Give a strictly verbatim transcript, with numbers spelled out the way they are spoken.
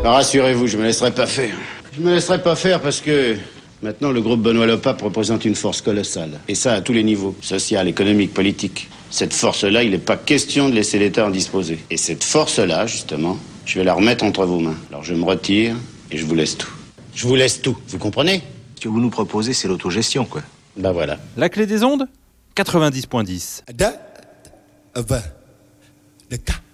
Alors, rassurez-vous, je me laisserai pas faire. Je me laisserai pas faire parce que maintenant le groupe Benoît Le Pape représente une force colossale. Et ça à tous les niveaux, social, économique, politique. Cette force-là, il n'est pas question de laisser l'État en disposer. Et cette force-là, justement, je vais la remettre entre vos mains. Alors je me retire et je vous laisse tout. Je vous laisse tout, vous comprenez ? Ce que vous nous proposez, c'est l'autogestion, quoi. Ben voilà. La clé des ondes, quatre-vingt-dix virgule dix. Da, va, de ka.